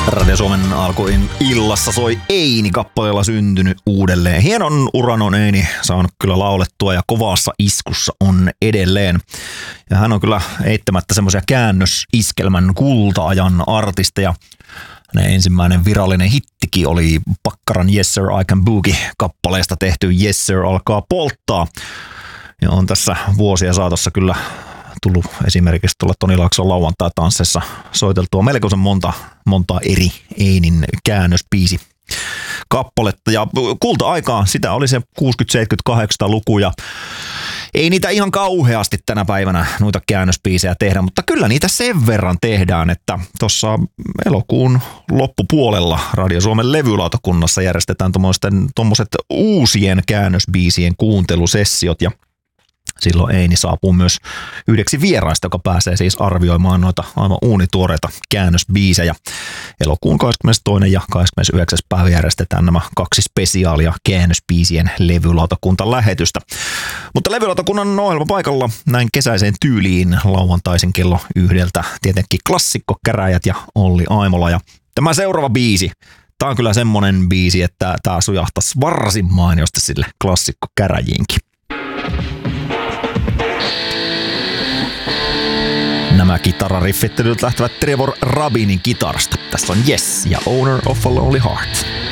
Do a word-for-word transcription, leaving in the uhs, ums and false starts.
Radio Suomen alkuin illassa soi Eini-kappaleella syntynyt uudelleen. Hienon uran on Eini saanut kyllä laulettua ja kovassa iskussa on edelleen. Ja hän on kyllä eittämättä semmoisia käännösiskelmän kulta-ajan artisteja. Hänen ensimmäinen virallinen hittikin oli Pakkaran Yes Sir I Can Boogie-kappaleesta tehty Yes Sir alkaa polttaa. Ja on tässä vuosia saatossa kyllä tullut esimerkiksi tuolla Toni Laakson lauantai-tansseissa soiteltua melkoisen monta, monta eri Einin käännöspiisi kappaletta. Ja kulta-aikaa, sitä oli se kuusikymmentä-, seitsemänkymmentä-, kahdeksankymmentäluku ja ei niitä ihan kauheasti tänä päivänä noita käännöspiisejä tehdä, mutta kyllä niitä sen verran tehdään, että tuossa elokuun loppupuolella Radio Suomen levylautakunnassa järjestetään tuommoiset uusien käännösbiisien kuuntelusessiot ja silloin Eini saapuu myös yhdeksi vieraista, joka pääsee siis arvioimaan noita aivan uunituoreita käännösbiisejä. Elokuun kahdeskymmenestoinen ja kahdeskymmenesyhdeksäs päivä järjestetään nämä kaksi spesiaalia käännösbiisien levylautakuntalähetystä. Mutta levylautakunnan ohjelmapaikalla näin kesäiseen tyyliin lauantaisin kello yhdeltä tietenkin klassikkokäräjät ja Olli Aimola. Ja tämä seuraava biisi, tämä on kyllä semmonen biisi, että tämä sujahtaisi varsin mainiosti sille klassikkokäräjiinkin. Nämä kitarariffittelyt lähtevät Trevor Rabinin kitarasta. Tässä on Yes ja Owner of a Lonely Heart.